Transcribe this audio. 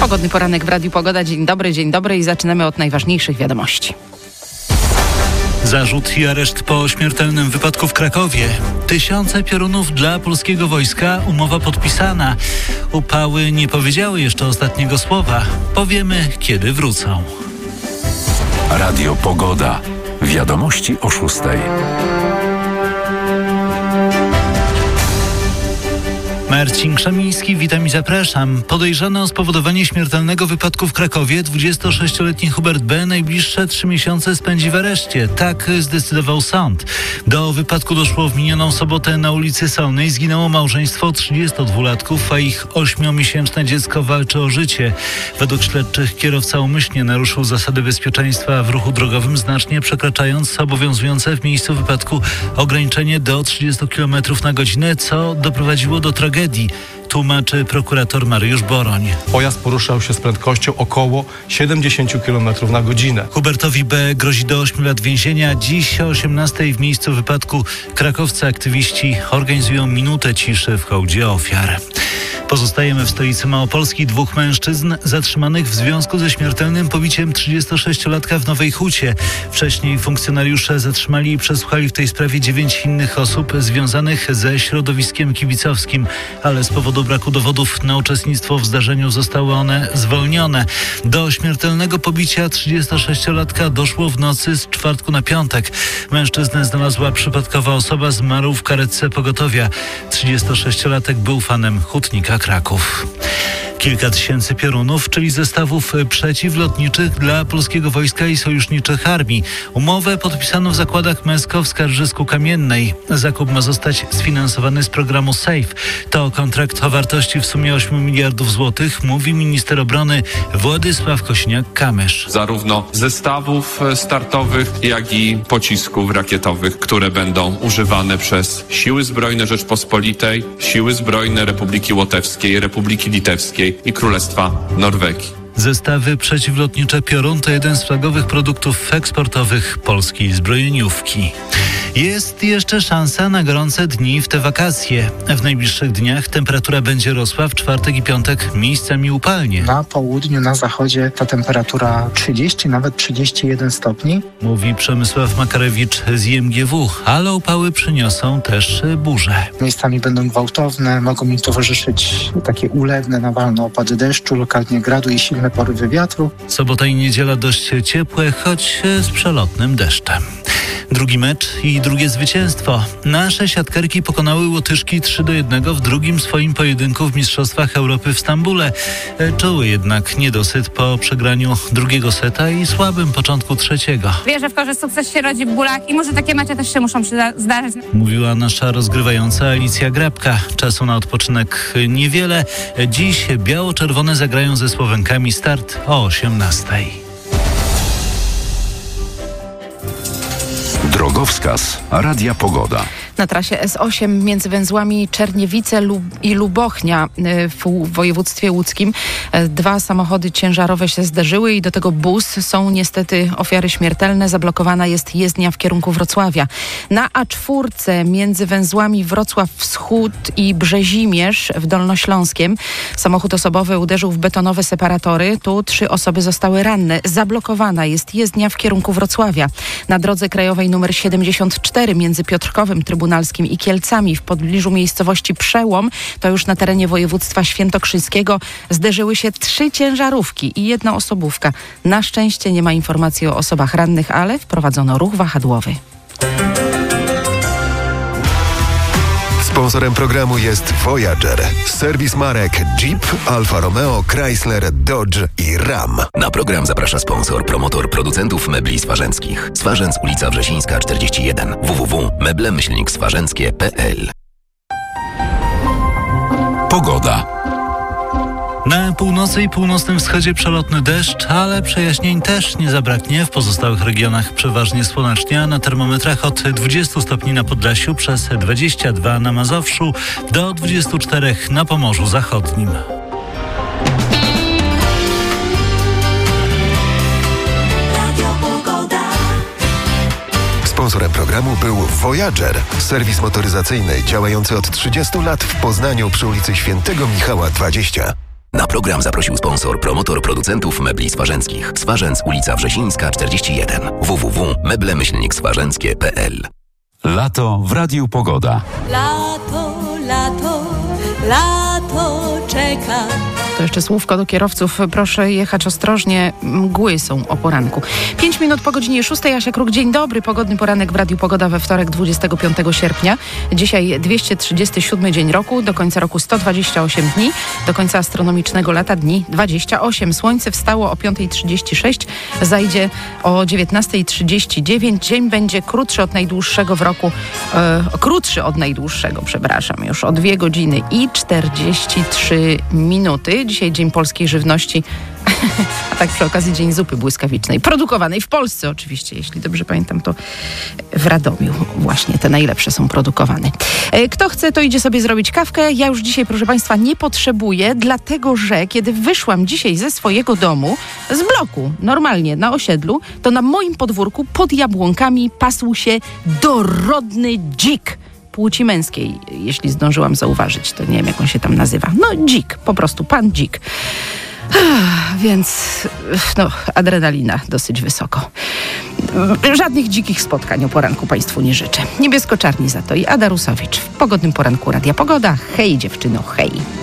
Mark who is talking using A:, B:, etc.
A: Pogodny poranek w Radiu Pogoda. Dzień dobry i zaczynamy od najważniejszych wiadomości.
B: Zarzut i areszt po śmiertelnym wypadku w Krakowie. Tysiące piorunów dla polskiego wojska. Umowa podpisana. Upały nie powiedziały jeszcze ostatniego słowa. Powiemy, kiedy wrócą.
C: Radio Pogoda. Wiadomości o 6:00.
B: Marcin Krzemiński, witam i zapraszam. Podejrzany o spowodowanie śmiertelnego wypadku w Krakowie 26-letni Hubert B. najbliższe 3 miesiące spędzi w areszcie. Tak zdecydował sąd. Do wypadku doszło w minioną sobotę na ulicy Solnej. Zginęło małżeństwo 32-latków, a ich 8-miesięczne dziecko walczy o życie. Według śledczych kierowca umyślnie naruszył zasady bezpieczeństwa w ruchu drogowym, znacznie przekraczając obowiązujące w miejscu wypadku ograniczenie do 30 km na godzinę, co doprowadziło do tragedii. Tłumaczy prokurator Mariusz Boroń.
D: Pojazd poruszał się z prędkością około 70 km na godzinę.
B: Hubertowi B. grozi do 8 lat więzienia. Dziś o 18:00 w miejscu wypadku krakowscy aktywiści organizują minutę ciszy w hołdzie ofiar. Pozostajemy w stolicy Małopolski. 2 mężczyzn zatrzymanych w związku ze śmiertelnym pobiciem 36-latka w Nowej Hucie. Wcześniej funkcjonariusze zatrzymali i przesłuchali w tej sprawie 9 innych osób związanych ze środowiskiem kibicowskim, ale z powodu braku dowodów na uczestnictwo w zdarzeniu zostały one zwolnione. Do śmiertelnego pobicia 36-latka doszło w nocy z czwartku na piątek. Mężczyznę znalazła przypadkowa osoba, zmarł w karetce pogotowia. 36-latek był fanem Hutnika Kraków. Kilka tysięcy piorunów, czyli zestawów przeciwlotniczych dla polskiego wojska i sojuszniczych armii. Umowę podpisano w zakładach Mesko w Skarżysku-Kamiennej. Zakup ma zostać sfinansowany z programu SAFE. To kontrakt o wartości w sumie 8 miliardów złotych, mówi minister obrony Władysław Kosiniak-Kamysz.
E: Zarówno zestawów startowych, jak i pocisków rakietowych, które będą używane przez Siły Zbrojne Rzeczpospolitej, Siły Zbrojne Republiki Łotewskiej, Republiki Litewskiej i Królestwa Norwegii.
B: Zestawy przeciwlotnicze Piorun to jeden z flagowych produktów eksportowych polskiej zbrojeniówki. Jest jeszcze szansa na gorące dni w te wakacje. W najbliższych dniach temperatura będzie rosła, w czwartek i piątek miejscami upalnie.
F: Na południu, na zachodzie ta temperatura 30, nawet 31 stopni.
B: Mówi Przemysław Makarewicz z IMGW, ale upały przyniosą też burze.
F: Miejscami będą gwałtowne, mogą im towarzyszyć takie ulewne, nawalne opady deszczu, lokalnie gradu i silne porywy wiatru.
B: Sobota i niedziela dość ciepłe, choć z przelotnym deszczem. Drugi mecz i drugie zwycięstwo. Nasze siatkarki pokonały Łotyszki 3-1 w drugim swoim pojedynku w Mistrzostwach Europy w Stambule. Czuły jednak niedosyt po przegraniu drugiego seta i słabym początku trzeciego.
G: Wierzę w to, że sukces się rodzi w bólach i może takie mecze też się muszą zdarzyć.
B: Mówiła nasza rozgrywająca Alicja Grabka. Czasu na odpoczynek niewiele. Dziś biało-czerwone zagrają ze Słowenkami. Start o 18:00.
C: Drogowskaz Radia Pogoda.
A: Na trasie S8 między węzłami Czerniewice i Lubochnia w województwie łódzkim 2 samochody ciężarowe się zderzyły i do tego bus. Są niestety ofiary śmiertelne. Zablokowana jest jezdnia w kierunku Wrocławia. Na A4 między węzłami Wrocław Wschód i Brzezimierz w Dolnośląskiem samochód osobowy uderzył w betonowe separatory. Tu 3 osoby zostały ranne. Zablokowana jest jezdnia w kierunku Wrocławia. Na drodze krajowej nr 74 między Piotrkowem Trybunalskim i Kielcami w pobliżu miejscowości Przełom, to już na terenie województwa świętokrzyskiego, zderzyły się 3 ciężarówki i 1 osobówka. Na szczęście nie ma informacji o osobach rannych, ale wprowadzono ruch wahadłowy.
H: Sponsorem programu jest Voyager. Serwis marek Jeep, Alfa Romeo, Chrysler, Dodge i Ram.
I: Na program zaprasza sponsor, promotor producentów mebli swarzęckich. Swarzędz, ulica Wrzesińska 41. www.meble-swarzęckie.pl.
C: Pogoda.
B: Na północy i północnym wschodzie przelotny deszcz, ale przejaśnień też nie zabraknie. W pozostałych regionach przeważnie słonecznie, a na termometrach od 20 stopni na Podlasiu, przez 22 na Mazowszu, do 24 na Pomorzu Zachodnim.
H: Sponsorem programu był Voyager, serwis motoryzacyjny działający od 30 lat w Poznaniu przy ulicy Świętego Michała 20.
I: Na program zaprosił sponsor, promotor producentów mebli swarzęckich. Swarzędz, ulica Wrzesińska, 41. www.meble-swarzęckie.pl.
C: Lato w Radiu Pogoda.
J: Lato, lato, lato czeka.
A: To jeszcze słówko do kierowców. Proszę jechać ostrożnie. Mgły są o poranku. 5 minut po godzinie 6. Asia Kruk, dzień dobry. Pogodny poranek w Radiu Pogoda we wtorek 25 sierpnia. Dzisiaj 237 dzień roku. Do końca roku 128 dni. Do końca astronomicznego lata dni 28. Słońce wstało o 5:36. Zajdzie o 19:39. Dzień będzie krótszy od najdłuższego w roku. Krótszy od najdłuższego, przepraszam. Już o 2 godziny i 43 minuty. Dzisiaj Dzień Polskiej Żywności, a tak przy okazji Dzień Zupy Błyskawicznej, produkowanej w Polsce oczywiście, jeśli dobrze pamiętam, to w Radomiu właśnie te najlepsze są produkowane. Kto chce, to idzie sobie zrobić kawkę. Ja już dzisiaj, proszę Państwa, nie potrzebuję, dlatego że kiedy wyszłam dzisiaj ze swojego domu, z bloku, normalnie na osiedlu, to na moim podwórku pod jabłonkami pasł się dorodny dzik płci męskiej, jeśli zdążyłam zauważyć, to nie wiem, jak on się tam nazywa. No dzik, po prostu pan dzik. Więc adrenalina dosyć wysoko. Żadnych dzikich spotkań o poranku Państwu nie życzę. Niebiesko-czarni za to i Ada Rusowicz w pogodnym poranku Radia Pogoda. Hej dziewczyno, hej.